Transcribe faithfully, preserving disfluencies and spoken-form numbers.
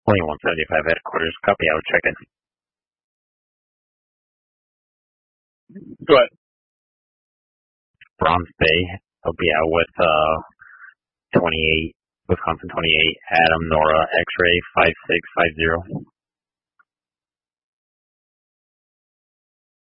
Only one seventy-five headquarters. Copy out. Check in. Go ahead. Bronze Bay. I'll be out with uh twenty-eight, Wisconsin twenty-eight, Adam Nora X-ray five six five zero.